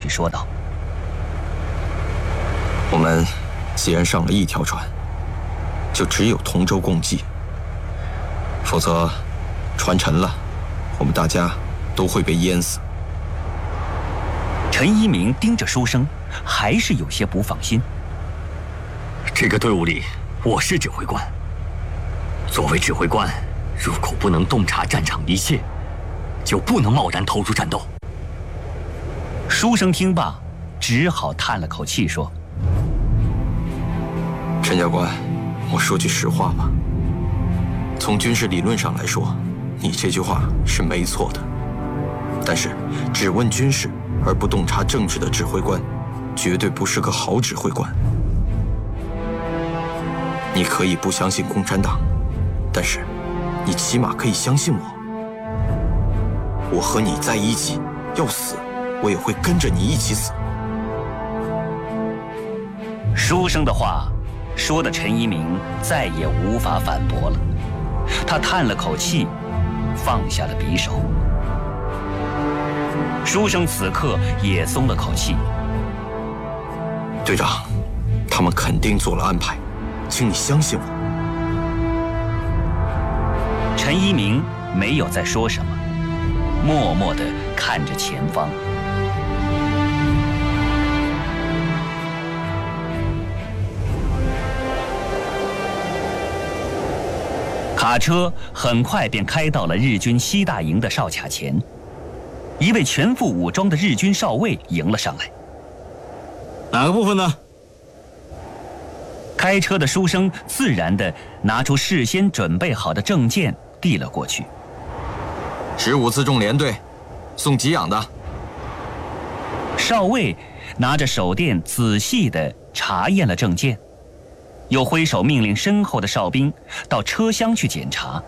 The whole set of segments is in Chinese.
气说道：“ 我们既然上了一条船，就只有同舟共济，否则船沉了，我们大家都会被淹死。” 陈一鸣盯着书生，还是有些不放心。 这个队伍里，我是指挥官。作为指挥官，如果不能洞察战场一切，就不能贸然投入战斗。 书生听罢，只好叹了口气说：“ 陈教官，我说句实话吧，从军事理论上来说，你这句话是没错的。但是，只问军事而不洞察政治的指挥官，绝对不是个好指挥官。你可以不相信共产党，但是，你起码可以相信我。我和你在一起，要死，我也会跟着你一起死。” 书生的话说的陈一鸣再也无法反驳了，他叹了口气，放下了匕首。书生此刻也松了口气。 队长，他们肯定做了安排，请你相信我。 陈一鸣没有再说什么，默默地看着前方。卡车很快便开到了日军西大营的哨卡前，一位全副武装的日军少尉迎了上来。 哪个部分呢？ 开车的书生自然地拿出事先准备好的证件递了过去。 15次重连队，送给养的。 少尉拿着手电仔细地查验了证件，又挥手命令身后的哨兵到车厢去检查。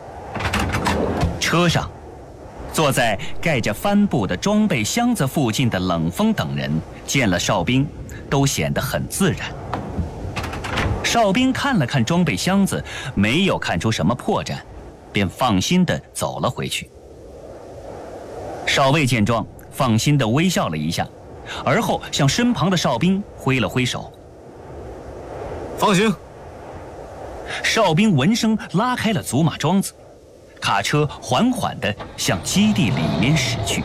车上，坐在盖着帆布的装备箱子附近的冷风等人见了哨兵，都显得很自然。哨兵看了看装备箱子，没有看出什么破绽，便放心地走了回去。少尉见状，放心地微笑了一下，而后向身旁的哨兵挥了挥手。 放行。 哨兵闻声拉开了祖马桩子，卡车缓缓地向基地里面驶去。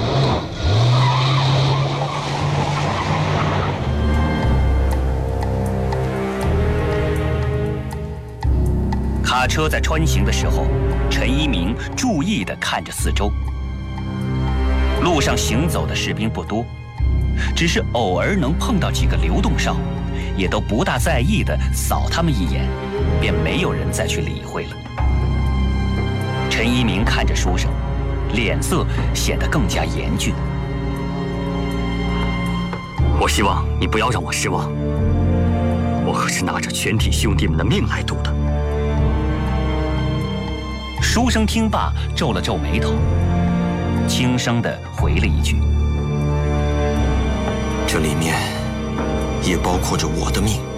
卡车在穿行的时候，陈一鸣注意地看着四周。路上行走的士兵不多，只是偶尔能碰到几个流动哨，也都不大在意地扫他们一眼，便没有人再去理会了。陈一鸣看着书生，脸色显得更加严峻。 我希望你不要让我失望，我可是拿着全体兄弟们的命来赌的。 书生听罢皱了皱眉头，轻声地回了一句：“ 这里面也包括着我的命。”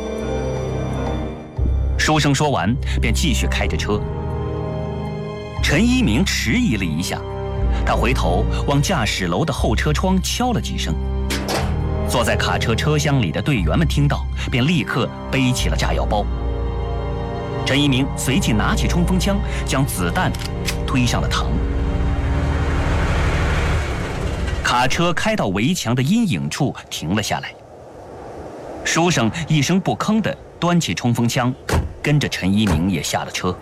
书生说完便继续开着车。陈一鸣迟疑了一下，他回头往驾驶楼的后车窗敲了几声。坐在卡车车厢里的队员们听到，便立刻背起了炸药包。陈一鸣随即拿起冲锋枪，将子弹推上了膛。卡车开到围墙的阴影处停了下来。书生一声不吭地端起冲锋枪，跟着陈一鸣也下了车。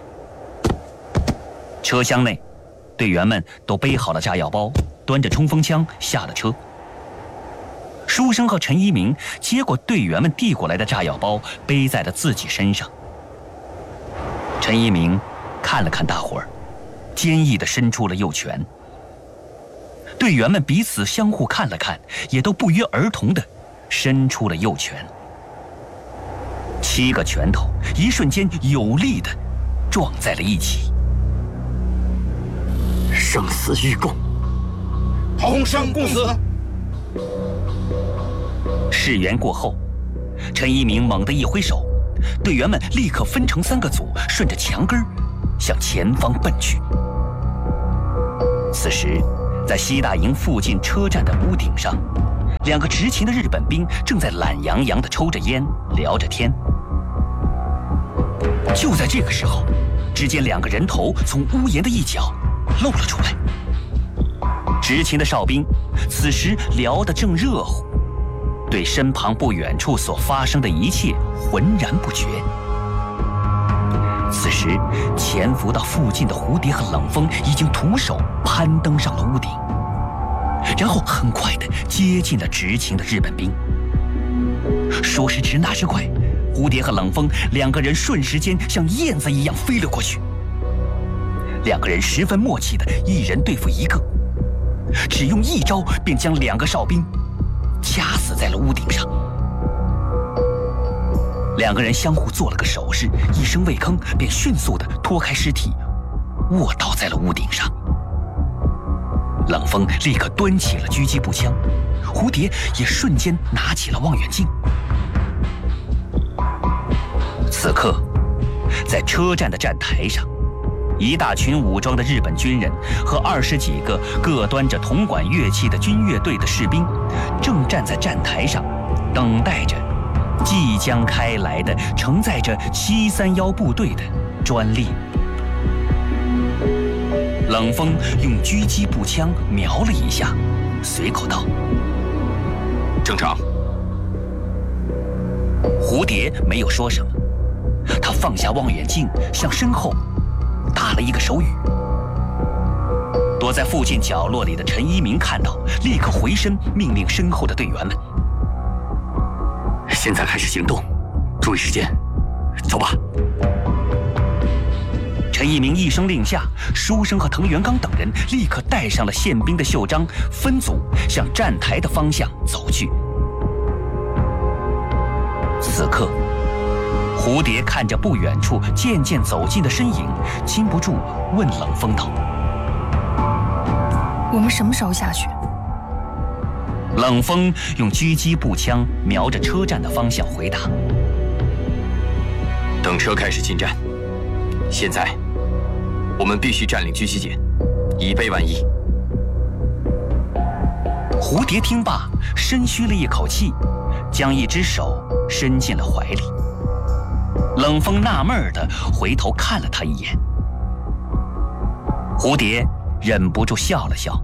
车厢内，队员们都背好了炸药包，端着冲锋枪下了车。书生和陈一鸣接过队员们递过来的炸药包，背在了自己身上。陈一鸣看了看大伙儿，坚毅地伸出了右拳。队员们彼此相互看了看，也都不约而同地伸出了右拳。7个拳头一瞬间有力地撞在了一起。 生死与共， 同生共死。 誓言过后，陈一鸣猛地一挥手，队员们立刻分成3个组，顺着墙根向前方奔去。此时，在西大营附近车站的屋顶上， 两个执勤的日本兵正在懒洋洋地抽着烟，聊着天。就在这个时候，只见两个人头从屋檐的一角露了出来。执勤的哨兵此时聊得正热乎，对身旁不远处所发生的一切浑然不觉。此时，潜伏到附近的蝴蝶和冷风已经徒手攀登上了屋顶，然后很快地接近了执勤的日本兵。说时迟，那时快，蝴蝶和冷风两个人瞬时间像燕子一样飞了过去。两个人十分默契的，一人对付一个，只用一招便将两个哨兵掐死在了屋顶上。两个人相互做了个手势，一声未吭，便迅速地脱开尸体，卧倒在了屋顶上。冷风立刻端起了狙击步枪，蝴蝶也瞬间拿起了望远镜。此刻，在车站的站台上，一大群武装的日本军人和20几个各端着铜管乐器的军乐队的士兵，正站在站台上，等待着即将开来的承载着731部队的专列。冷风用狙击步枪瞄了一下，随口道：“ 正常。” 蝴蝶没有说什么，他放下望远镜，向身后打了一个手语。躲在附近角落里的陈一鸣看到，立刻回身命令身后的队员们：“ 现在开始行动，注意时间，走吧。” 陈一鸣一声令下，书生和藤原刚等人立刻带上了宪兵的袖章，分组向站台的方向走去。此刻，蝴蝶看着不远处渐渐走近的身影，禁不住问冷风道：“ 我们什么时候下去？” 冷风用狙击步枪瞄着车站的方向回答：“ 等车开始进站。现在，我们必须占领狙击点，以备万一。” 蝴蝶听罢，深吁了一口气，将一只手伸进了怀里。冷风纳闷地回头看了他一眼，蝴蝶忍不住笑了笑：“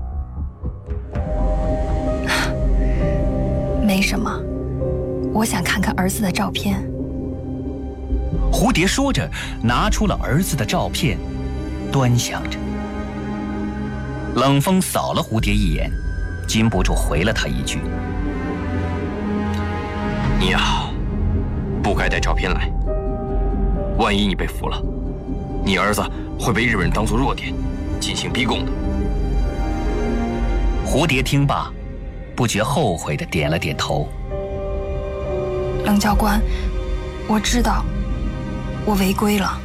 没什么，我想看看儿子的照片。” 蝴蝶说着，拿出了儿子的照片，端详着。冷风扫了蝴蝶一眼，禁不住回了他一句：“ 你呀，不该带照片来。万一你被俘了，你儿子会被日本人当作弱点，进行逼供的。” 蝴蝶听罢，不觉后悔地点了点头：“ 冷教官，我知道，我违规了。”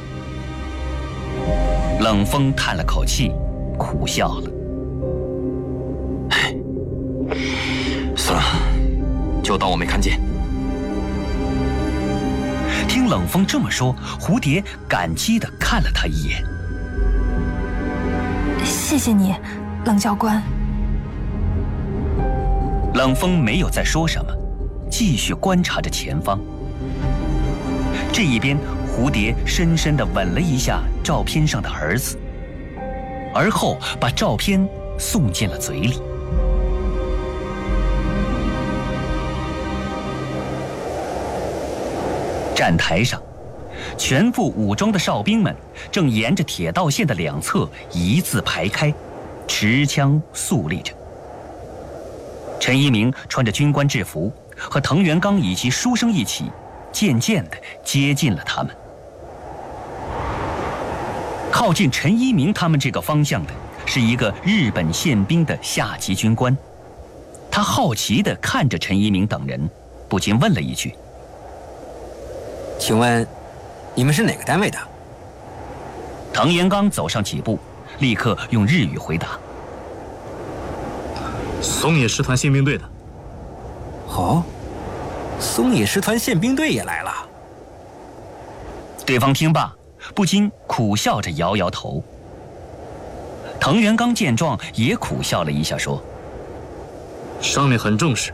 冷风叹了口气，苦笑了：“ 算了，就当我没看见。” 听冷风这么说，蝴蝶感激地看了他一眼：“ 谢谢你，冷教官。” 冷风没有再说什么，继续观察着前方。这一边，蝴蝶深深地吻了一下照片上的儿子，而后把照片送进了嘴里。站台上，全副武装的哨兵们正沿着铁道线的两侧一字排开，持枪肃立着。陈一鸣穿着军官制服，和藤原刚以及书生一起，渐渐地接近了他们。靠近陈一鸣他们这个方向的是一个日本宪兵的下级军官，他好奇地看着陈一鸣等人，不禁问了一句：“ 请问，你们是哪个单位的？” 藤原刚走上几步，立刻用日语回答：“ 松野师团宪兵队的。” 哦，松野师团宪兵队也来了。 对方听罢，不禁苦笑着摇摇头。藤原刚见状也苦笑了一下，说：“ 上面很重视，